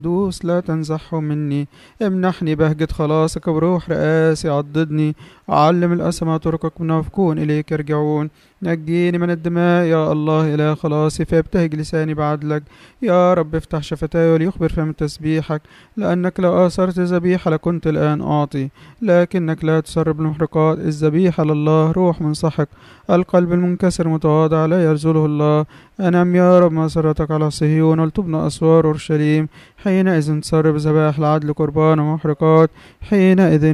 دوس لا تنزحه مني. امنحني بهجة خلاصك بروح رئاسي عضدني. أعلم الأسمى طرقك منافقون إليك يرجعون. نجيني من الدماء يا الله إله خلاصي، فيبتهج لساني بعدلك. يا رب افتح شفتاي وليخبر فم تسبيحك. لأنك لو آثرت ذبيحة لكنت الآن أعطي، لكنك لا تسرب المحرقات. الذبيحة لله روح منسحق، القلب المنكسر متواضع لا يرزله الله. أنم يا رب مسرتك على صهيون ولتبنى أسوار أورشليم. حينئذ تسرب ذبائح العدل قربان ومحرقات. حينئذ